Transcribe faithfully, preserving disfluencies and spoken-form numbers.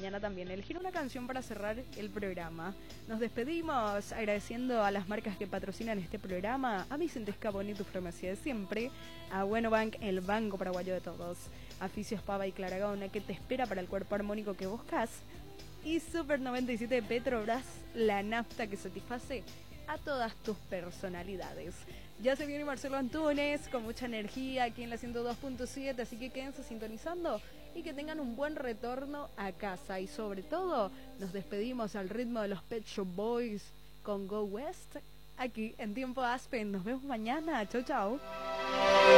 mañana también. Elegir una canción para cerrar el programa. Nos despedimos agradeciendo a las marcas que patrocinan este programa, a Vicente Scaponi, tu farmacia de siempre, a Bueno Bank, el banco paraguayo de todos, a Fisios Pava y Claragona, que te espera para el cuerpo armónico que buscas, y Super noventa y siete de Petrobras, la nafta que satisface a todas tus personalidades. Ya se viene Marcelo Antunes con mucha energía aquí en la ciento dos punto siete, así que quédense sintonizando y que tengan un buen retorno a casa. Y sobre todo, nos despedimos al ritmo de los Pet Shop Boys con Go West aquí en Tiempo Aspen. Nos vemos mañana. Chau, chau.